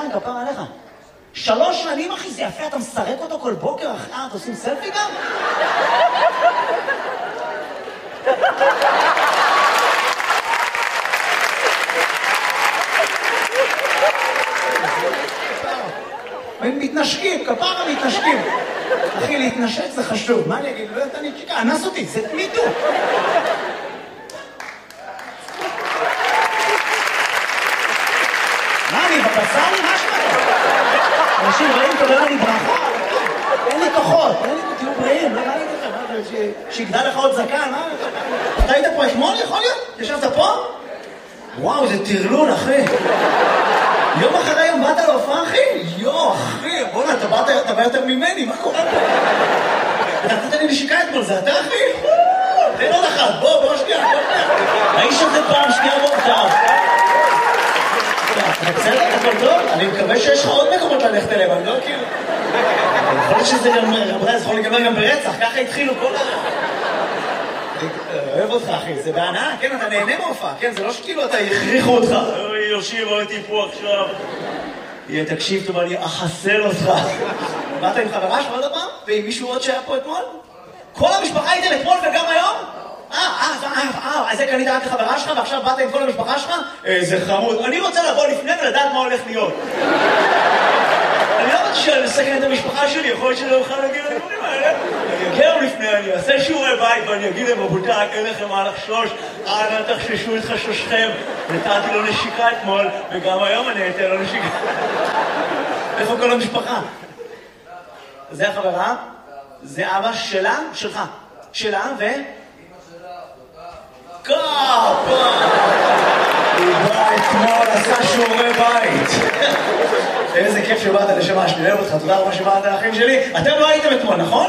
קטן, כפר עליך. 3 שנים, אחי, זה יפה, אתה מסרק אותו כל בוקר, אחי, אתה עושים סלפי גם? מתנשקים, כפרה מתנשקים. אחי, להתנשק זה חשוב. מה אני אגיד? לא יודעת, אני צ'יקה, אנס אותי, זה מיטו. מה, אני בבצר? מה שמעת? אנשים רעים תודה לי ברכה. אין לי כוחות, תהיו בריאים, לא ראיתי לכם, שיגדל לך עוד זקן, מה? אתה היית פה אתמול, יכול להיות? ישבת פה? וואו, זה טרלול, אחי. יום אחרי יום באת להופעה, אחי? יו, אחי, בוא'נה, אתה בא יותר ממני, מה קורה פה? אתה נתת לי נשיקה אתמול, זה אתה, אחי? תן עוד אחת, בוא שנייה, האיש הזה פעם שנייה בוא עכשיו. בסדר, הכל טוב? אני מקווה שיש לך עוד מקומות ללכת אליהם, אני לא כאילו... יכול להיות שזה גם, רבותיי, זה יכול להיגמר גם ברצח, ככה התחילו כל ה... אוהב אותך, אחי, זה בהנאה, כן, אתה נהנה מהופעה, כן, זה לא שכאילו אתה יכריחו אותך. אוי, יושיב, הייתי פה עכשיו. תקשיב טוב, אני אחסל אותך. באת עם חברה שלך עוד הפעם? ועם מישהו עוד שהיה פה אתמול? כל המשפחה הייתם אתמול וגם היום? אז זה קנית רק לחברה שלך ועכשיו באת עם כל המשפחה שלך? זה חמוד. אני רוצה לבוא לפני ולדעת מה הולך להיות. אני לא רוצה לסכן את המשפחה שלי, יכול להיות שלא אוכל להגיד לדברים האלה. אני אגיע לפני, אני אעשה שיעורי בית ואני אגיד להם, רבותיי, אין לכם מה לחשוש, אנא תחששו את חששכם. נתתי לו נשיקה אתמול, וגם היום אני אתן לו נשיקה. איפה כל המשפחה? זה החברה? זה אבא שלה? שלך. שלה ו... קאפה! הוא בא אתמול, עשה שיעורי בית. איזה כיף שבאת לשמה שלי, אוהב אותך, תודה רבה שבאת לאחים שלי. אתם לא הייתם אתמול, נכון?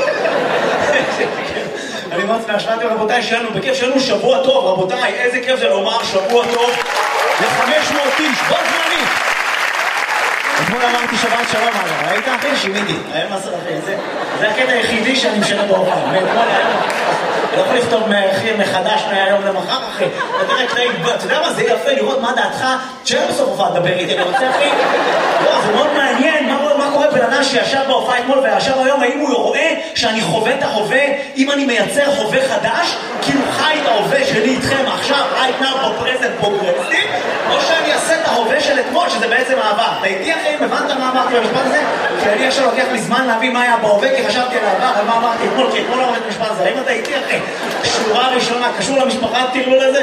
אני מאוד שמחתי רבותיי שלנו, בכיף שלנו שבוע טוב, רבותיי, איזה כיף זה לומר שבוע טוב ל-500 איש, בוא זמני. אתמול אמרתי שבת שלום עליו, ראית אחי? שיניתי, היום עשר אחי, זה הקטע היחידי שאני משנה בהופעה, מאתמול היום. אני לא יכול לכתוב מחדש מהיום למחר, אחי. אתה יודע מה, זה יפה לראות מה דעתך, שאין בסוף הופעה לדבר איתי, אני רוצה, אחי. לא, זה מאוד מעניין, מה קורה בן אדם שישב בהופעה אתמול וישב היום, האם הוא רואה שאני חווה את ההווה, אם אני מייצר חווה חדש, כאילו חי את ההווה שלי איתכם עכשיו, right now, בפרזנט פרוגרסיב, או שאני אעשה את ההווה של אתמול, שזה בעצם העבר. אתה איתי, אחי, הבנת מה אמרתי במשפט הזה? כי אני עכשיו לוקח לי זמן להבין מה היה בהווה, כי חשבתי על העבר, על מה אמרתי אתמול, כי אתמול לא אמרתי משפט הזה. האם אתה איתי, אחי? שורה ראשונה, קשור למשפחה, תראו לזה?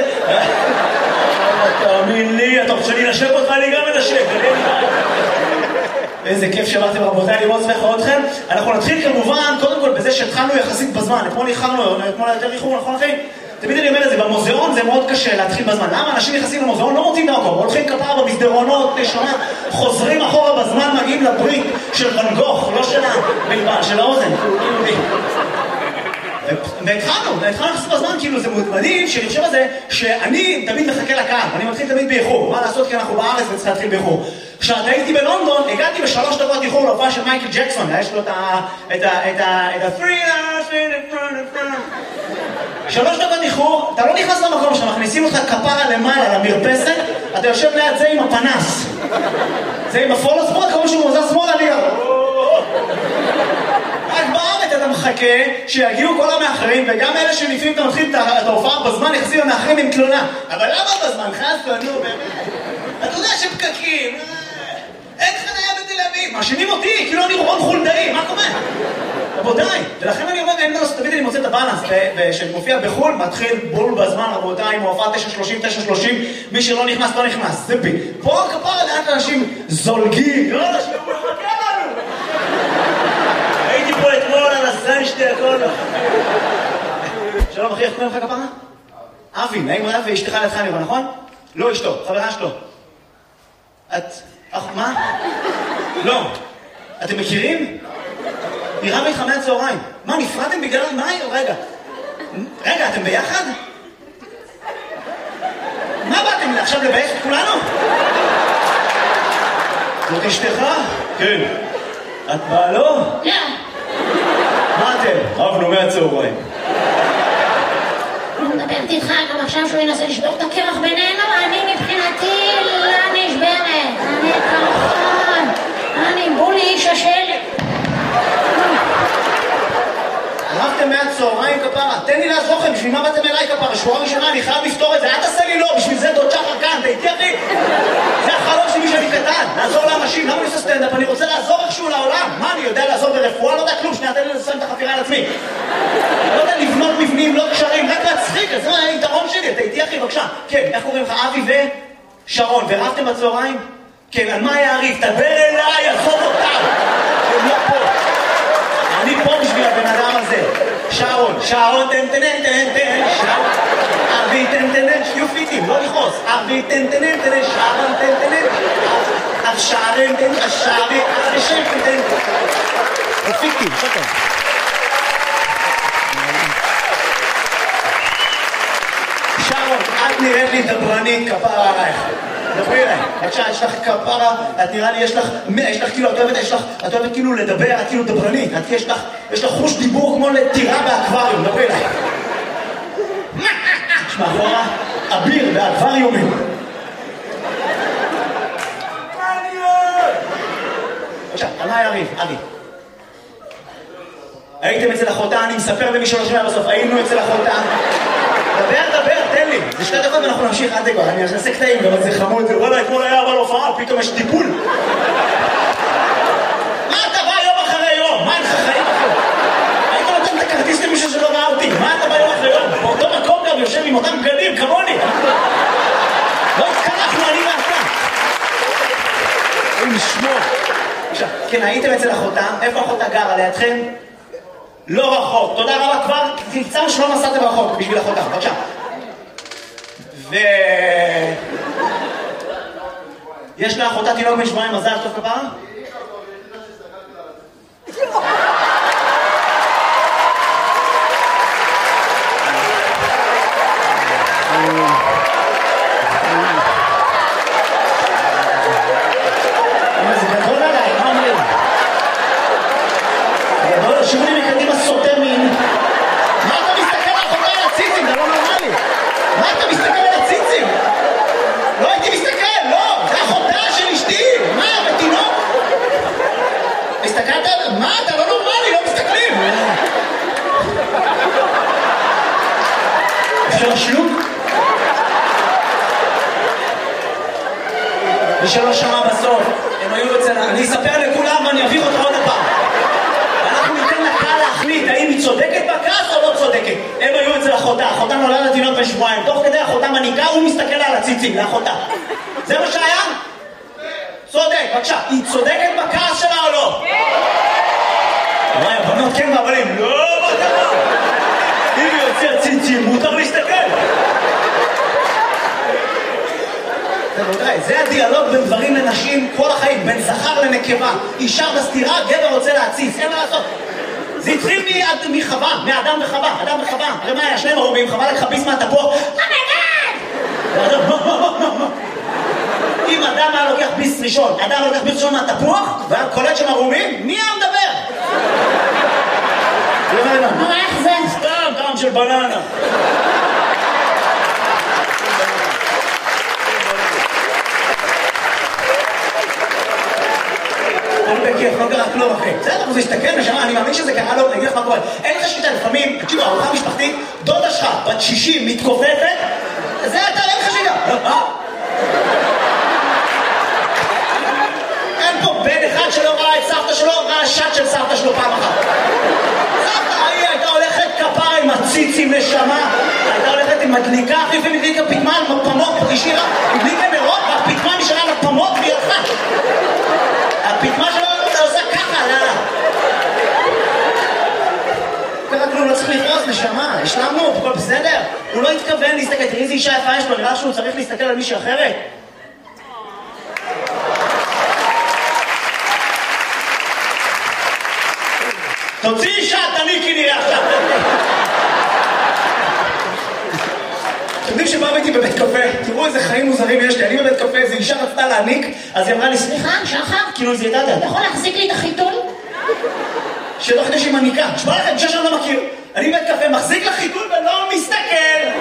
תאמין לי, אתה רוצה להינשק אותך, אני גם מנשק. איזה כיף שבאתם רבותיי, אני מאוד שמח לראות אתכם. אנחנו נתחיל כמובן, קודם כל בזה שהתחלנו יחסית בזמן. אתמול יותר איחור, נכון אחי? תמיד אני אומר את זה, במוזיאון זה מאוד קשה להתחיל בזמן. למה? אנשים נכנסים למוזיאון, לא מוצאים דרכו, הולכים כפרה במסדרונות, נשמה, חוזרים אחורה בזמן, מגיעים לברית של ואן גוך, לא של האוזן, והתחלנו לעשות בזמן, כאילו זה מדהים, שאני חושב על זה, שאני תמיד מחכה לקהל, אני מתחיל תמיד באיחור, מה לעשות כי אנחנו בארץ וצריך להתחיל באיחור. כשאתה הייתי בלונדון, הגעתי ב3 דקות איחור להופעה של מייקל ג'קסון, יש לו את ה-3 דקות איחור, אתה לא נכנס למקום שם, מכניסים אותך כפרה למעלה, למרפסת, אתה יושב ליד זה עם הפנס, זה עם הפולו שמאל, כמו שהוא מוזר שמאל עליה. רק בארץ אתה מחכה שיגיעו כל המאחרים, וגם אלה שלפעמים אתה מתחיל את ההופעה בזמן, יחזיר המאחרים עם תלונה. אבל למה בזמן? חסו, נו, באמת. אתה יודע שפקקים, אין חניה בתל אביב, מאשימים אותי, כאילו אני רון חולדאי, מה קורה? רבותיי, ולכן אני אומר, תמיד אני מוצא את הבאלנס, שמופיע בחול, מתחיל בול בזמן, רבותיי, מופע 9:30, מי שלא נכנס, לא נכנס, זה בי. פה כפרה לאט אנשים זולגים, לא אנשים, הוא מחכה לנו. הייתי פה אתמול על הסן שתי הכל. שלום אחי, איך קוראים לך כפרה? אבי, נעים מאוד, ואשתך לידך נראה, נכון? לא אשתו, חברה שלו. מה? לא. אתם מכירים? נראה ביתך מהצהריים. מה, נפרדתם בגלל מה? רגע, אתם ביחד? מה באתם עכשיו לבייך את כולנו? זאת אשתך? כן. את באה לו? לא. מה אתם? רבנו מהצהריים. אני מדברת איתך גם עכשיו שהוא ינסה לשבור את הקרח בינינו, אני מבחינתי לא נשברת. אני ככה... בשביל מה באתם אליי כפרה? שבועה ראשונה, אני חייב לפתור את זה, אל תעשה לי לא, בשביל זה דוד שחר כאן, אתה איתי אחי? זה החלום שלי שאני קטן, לעזור לאנשים, למה אני עושה סטנדאפ? אני רוצה לעזור איכשהו לעולם. מה, אני יודע לעזור ברפואה? לא יודע כלום, שנייה, תן לי לסיים את החפירה על עצמי. לא יודע לבנות מבנים, לא קשרים, רק להצחיק, אז זה היתרון שלי, אתה איתי אחי, בבקשה. כן, איך קוראים לך? אבי ושרון, ורבתם בצהריים? כן, על מה היה הריב? תדבר אליי, עזוב אותם. הם לא פה. אני פה בשביל הבן אדם הזה. שרון, תן, שרון. אבי, תן, שיופיטים, לא לכעוס. אבי, תן, שרון, תן. השערים, תן, השערים, תן. יופיטים, שטוב. שרון, את נראית לי דברנית, כפרה עלייך. דברי אליי, בבקשה, יש לך כפרה, את נראה לי, יש לך כאילו, את אוהבת כאילו לדבר, את כאילו דברנית, יש לך חוש דיבור כמו לטירה באקווריום, דברי אליי. יש מאחורה אביר באקווריומים. בבקשה, על מה היה ריב? אבי. הייתם אצל אחותה, אני מספר למי שלא שומע בסוף, היינו אצל אחותה. דבר, תן לי. זה 2 דקות ואנחנו נמשיך עד דקות. אני אעשה קטעים, גם זה חמוד. וואלה, אתמול היה אבל הופעה, פתאום יש טיפול. מה אתה בא יום אחרי יום? מה אין לך חיים אחרי? היית נותן את הכרטיס למישהו שלא ראה אותי. מה אתה בא יום אחרי יום? באותו מקום גם יושב עם אותם בגדים, כמוני. לא התקלחנו, אני ואתה. אוי, נשמור. עכשיו, כן, הייתם אצל אחותה. איפה אחותה גרה? לידכם? לא רחוק. תודה רבה, כבר תמצאנו שלא נסעתם רחוק בשביל אחותה. בבקשה. יש לאחותה תינוק בן 7 מזל טוב כפרה? זה גדול עליי, מה אומרים? גדול, שימו לי מקדימה סוטה מין. מה אתה מסתכל על אחותה על הציצים? זה לא נורמלי. מה אתה מסתכל על הציצים? לא הייתי מסתכל, לא! זה אחותה של אשתי! מה, בתינוק? הסתכלת על... מה, אתה לא נורמלי, לא מסתכלים! אפשר לשלוק? מי שלא שמע בסוף, הם היו אצל... אני אספר לכולם ואני אביך אותך עוד הפעם. אנחנו ניתן לקהל להחליט האם היא צודקת בכעס או לא צודקת. הם היו אצל אחותה, אחותה נולד לתינוק בן 7. תוך כדי אחותה מניקה, הוא מסתכל על הציצים לאחותה. זה מה שהיה? צודק, בבקשה. היא צודקת בכעס שלה או לא? כן! וואי, הבנות כן והבנים, לא, מה קרה? אם היא יוצא ציצים, מותר להסתכל. זה הדיאלוג בין גברים לנשים כל החיים, בין זכר לנקבה. אישה בסתירה, גבר רוצה להציץ, אין מה לעשות. זה התחיל מחווה, מאדם וחווה, אדם וחווה. הרי מה היה? 2 ערומים, חווה לקחה ביס מהתפוח. אם אדם היה לוקח ביס ראשון, אדם לוקח ביס ראשון מהתפוח, והיה קולט שם ערומים, מי היה מדבר? מה, איך זה? סתם, טעם של בננה. אני בכיף, לא קרה כלום אחי. בסדר, הוא מסתכל נשמה, אני מאמין שזה קרה לו, אני אגיד לך מה קורה. אין לך שיטה, לפעמים, תקשיבו, ארוחה משפחתית, דודה שלך, בת 60, מתכופפת, זה אתה, אין לך שיטה. אין פה בן אחד שלא ראה את סבתא שלו, ראה שט של סבתא שלו פעם אחת. סבתא, הייתה הולכת כפרה עם הציצים נשמה, הייתה הולכת עם מדליקה, אחי ומדליקה פתמן, מפמות, השאירה, מדליקה נרות, והפתמן נשארה לפמות והיא הלכה. הפתמה שלו אתה עושה ככה, לאללה. ככה כלום, לא צריך לכעוס, נשמה, השלמנו, הכל בסדר. הוא לא התכוון להסתכל, תראי איזה אישה יפה יש לו, נראה שהוא צריך להסתכל על מישהי אחרת. תוציא אישה, תניקי נראה עכשיו. אתם יודעים שבא איתי בבית קפה, תראו איזה חיים מוזרים יש לי, אני בבית קפה, איזו אישה רצתה להניק, אז היא אמרה לי, סליחה, שחר, כאילו זה ידעת, אתה יכול להחזיק לי את החיתול? שלא חדש עם הניקה, תשמע לכם, אישה שאני לא מכיר, אני בבית קפה, מחזיק לחיתול ולא מסתכל.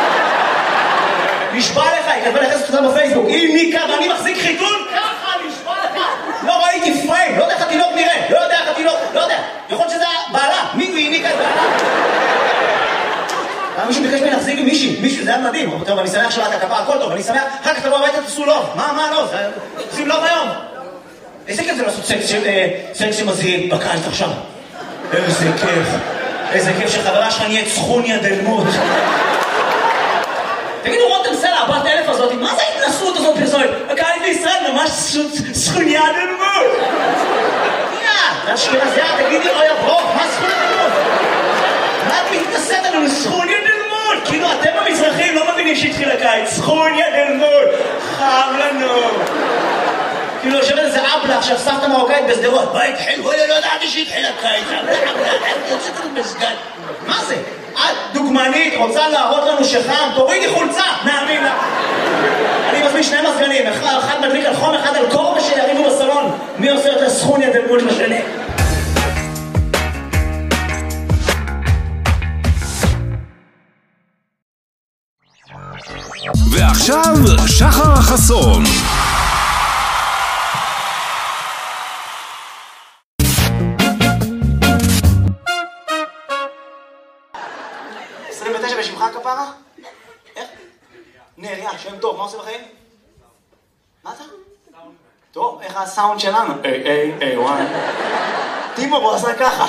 נשבע לך, היא כתבה לחסת אותה בפייסבוק, היא ניקה ואני מחזיק חיתול, ככה נשבע לך. לא ראיתי פריים, לא יודע איך התינוק נראה, לא יודע איך התינוק, לא יודע, יכול להיות שזה בעלה, מי הוא הניקה את בעלה? מישהו לבקש ממני להחזיק עם מישהו, זה היה מדהים. רבותיי, ואני שמח שלאת הכפה, הכל טוב, אני שמח, אחר כך תבוא הביתה, תעשו לוב. מה לא? עושים לוב היום. איזה כיף זה לעשות סקס שמזהים בקיץ עכשיו. איזה כיף שחברה שלך נהיית סכוניה דלמות. תגידו, רותם סלע, הבת אלף הזאת, מה זה ההתנסות הזאת פרסומת? הקהל בישראל ממש סכוניה דלמות. זה אשכנזיה, תגידי, אוי אברוך, מה סכוניה דלמות? מה את מתנסית לנו סכוניה דלמות? כאילו, אתם המזרחים לא מבינים שהתחיל הקיץ, סכוניה דלמות. חם לנו. כאילו, יושבת איזה אבלה, עכשיו סבתא מרוקאית בסדרות. מה התחיל? לא ידעתי שהתחיל הקיץ. מה זה? את דוגמנית, רוצה להראות לנו שחם, תורידי חולצה, נאמין לה. אני מזמין שני מזגנים, אחד מדליק על חום, אחד על קור, ושיריבו בסלון. מי עושה יותר סכוניה דלמות לשני? ועכשיו, שחר חסון. בשמך כפרה? איך? נריה, שם טוב, מה עושה בחיים? מה אתה? טוב, איך הסאונד שלנו? וואי. טימו, בוא עשה ככה.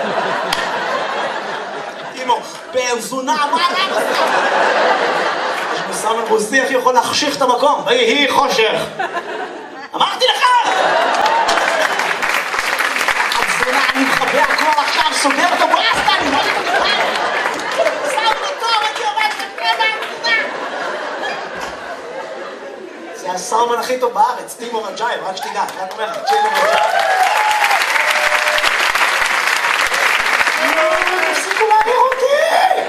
טימו, פרזונה, מה אתה עושה? יש מסאמן רוסי, איך יכול להחשיך את המקום? היא חושך. אמרתי לך! פרזונה, אני מחבא הכל עכשיו, סוגר אותו ברסטה, אני לא יודע. זה הסאומן הכי טוב בארץ, טימו רג'ייב, רק שתדע, רק אומר לך, טימו רג'ייב. תפסיקו להעביר אותי!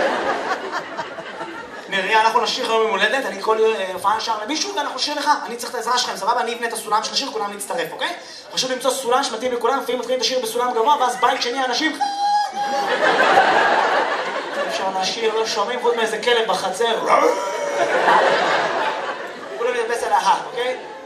נריה, אנחנו נשיר היום יום הולדת, אני כל הופעה נשאר למישהו ואנחנו נשיר לך, אני צריך את העזרה שלכם, סבבה? אני אבנה את הסולם של השיר, כולם להצטרף, אוקיי? חשוב למצוא סולם שמתאים לכולם, לפעמים מתחילים את השיר בסולם גבוה, ואז בית שני אנשים... אפשר להשאיר, לא שומעים חוץ מאיזה כלב בחצר. כולם ידבס על ההר, אוקיי?